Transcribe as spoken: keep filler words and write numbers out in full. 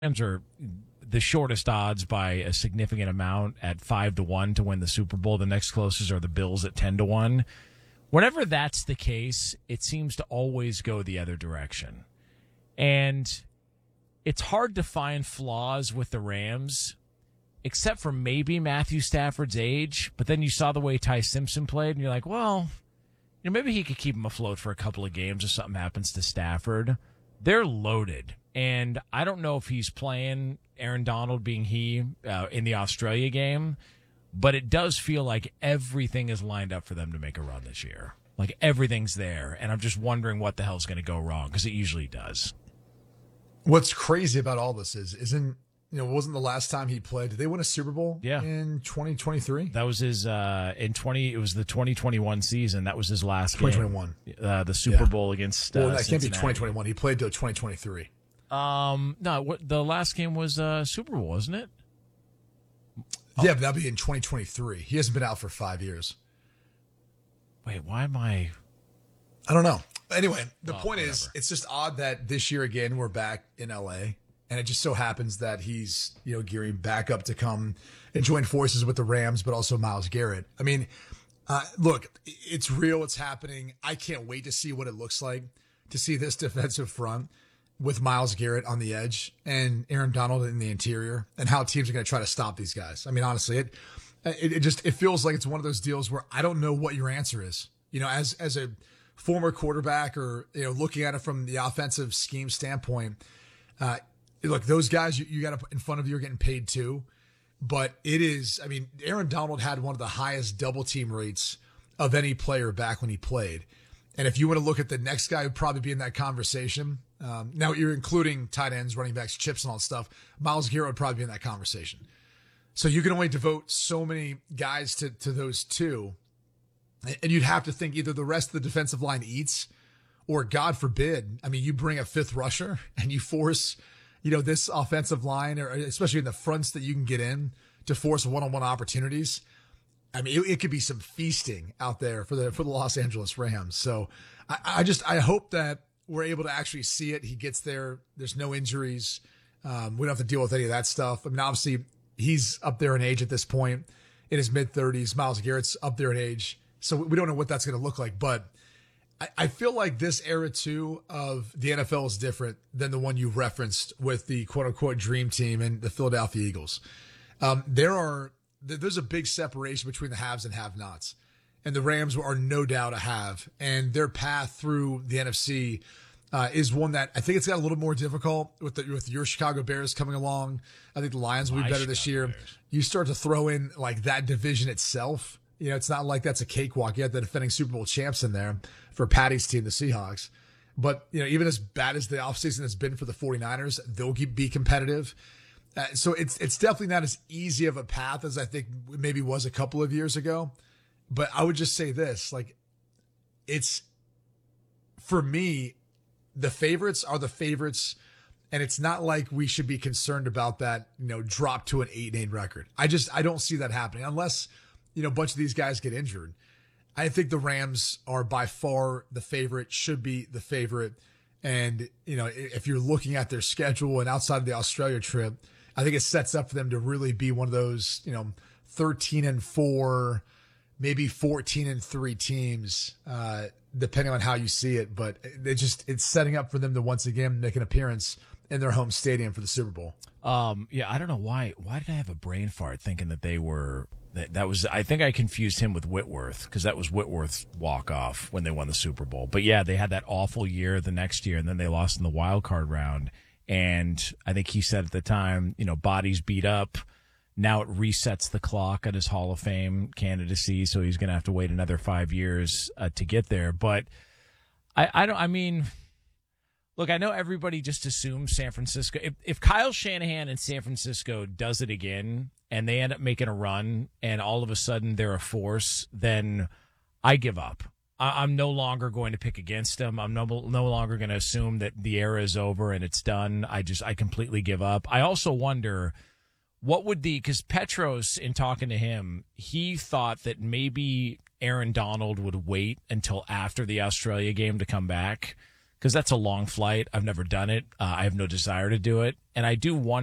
Rams are the shortest odds by a significant amount at five to one to win the Super Bowl. The next closest are the Bills at ten to one. Whenever that's the case, it seems to always go the other direction. And it's hard to find flaws with the Rams, except for maybe Matthew Stafford's age. But then you saw the way Ty Simpson played, and you're like, well, you know, maybe he could keep him afloat for a couple of games if something happens to Stafford. They're loaded. And I don't know if he's playing, Aaron Donald being he, uh, in the Australia game, but it does feel like everything is lined up for them to make a run this year. Like everything's there, and I'm just wondering what the hell's going to go wrong, because it usually does. What's crazy about all this is, isn't, you know, wasn't the last time he played, did they win a Super Bowl yeah. in twenty twenty-three? That was his, uh, in twenty, it was the twenty twenty-one season. That was his last twenty twenty-one. game. Uh, the Super yeah. Bowl against, uh, Well, that can't Cincinnati. be twenty twenty-one. He played till twenty twenty-three. Um, no, what, the last game was uh, Super Bowl, wasn't it? Oh. Yeah, but that'll be in twenty twenty-three. He hasn't been out for five years. Wait, why am I? I don't know. Anyway, the oh, point whatever. is, it's just odd that this year again we're back in L A, and it just so happens that he's, you know, gearing back up to come and join forces with the Rams, but also Myles Garrett. I mean, uh, look, it's real. It's happening. I can't wait to see what it looks like to see this defensive front with Myles Garrett on the edge and Aaron Donald in the interior, and how teams are going to try to stop these guys. I mean, honestly, it, it it just it feels like it's one of those deals where I don't know what your answer is. You know, as as a former quarterback, or, you know, looking at it from the offensive scheme standpoint, uh, look, those guys you, you got to put in front of you are getting paid too. But it is, I mean, Aaron Donald had one of the highest double team rates of any player back when he played. And if you want to look at the next guy who'd probably be in that conversation, um, now you're including tight ends, running backs, chips, and all that stuff, Myles Garrett would probably be in that conversation. So you can only devote so many guys to, to those two. And you'd have to think either the rest of the defensive line eats, or God forbid, I mean, you bring a fifth rusher and you force, you know, this offensive line, or especially in the fronts that you can get in, to force one-on-one opportunities. I mean, it, it could be some feasting out there for the for the Los Angeles Rams. So I, I just I hope that we're able to actually see it. He gets there. There's no injuries. Um, we don't have to deal with any of that stuff. I mean, obviously, he's up there in age at this point, in his mid-thirties. Myles Garrett's up there in age. So we don't know what that's going to look like. But I, I feel like this era, too, of the N F L is different than the one you referenced with the quote-unquote dream team and the Philadelphia Eagles. Um, there are there's a big separation between the haves and have-nots. And the Rams are no doubt a have. And their path through the N F C uh, is one that I think it's got a little more difficult with the, with your Chicago Bears coming along. I think the Lions will be My better this Chicago year. Bears. You start to throw in like that division itself. You know, it's not like that's a cakewalk. You have the defending Super Bowl champs in there for Patty's team, the Seahawks. But, you know, even as bad as the offseason has been for the 49ers, they'll be competitive. Uh, so it's it's definitely not as easy of a path as I think maybe was a couple of years ago. But I would just say this, like, it's, for me, the favorites are the favorites, and it's not like we should be concerned about that, you know, drop to an eight and eight record. I just, I don't see that happening unless, you know, a bunch of these guys get injured. I think the Rams are by far the favorite, should be the favorite. And, you know, if you're looking at their schedule and outside of the Australia trip, I think it sets up for them to really be one of those, you know, thirteen and four, maybe fourteen and three teams, uh, depending on how you see it. But it just, it's setting up for them to once again make an appearance in their home stadium for the Super Bowl. Um, yeah, I don't know why. Why did I have a brain fart thinking that they were that, that was? I think I confused him with Whitworth, because that was Whitworth's walk off when they won the Super Bowl. But yeah, they had that awful year the next year, and then they lost in the wild card round. And I think he said at the time, you know, body's beat up. Now it resets the clock at his Hall of Fame candidacy, so he's going to have to wait another five years uh, to get there. But I, I don't. I mean. Look, I know everybody just assumes San Francisco. If, if Kyle Shanahan in San Francisco does it again and they end up making a run and all of a sudden they're a force, then I give up. I, I'm no longer going to pick against them. I'm no, no longer going to assume that the era is over and it's done. I just, I completely give up. I also wonder what would the, because Petros, in talking to him, he thought that maybe Aaron Donald would wait until after the Australia game to come back, because that's a long flight. I've never done it. Uh, I have no desire to do it. And I do wonder